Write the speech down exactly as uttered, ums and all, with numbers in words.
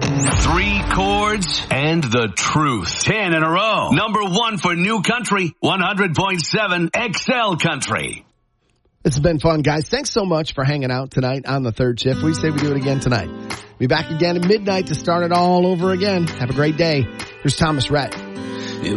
Three chords and the truth. Ten in a row. Number one for New Country, one hundred point seven X L Country. This has been fun, guys. Thanks so much for hanging out tonight on the third shift. We say we do it again tonight. Be back again at midnight to start it all over again. Have a great day. Here's Thomas Rhett.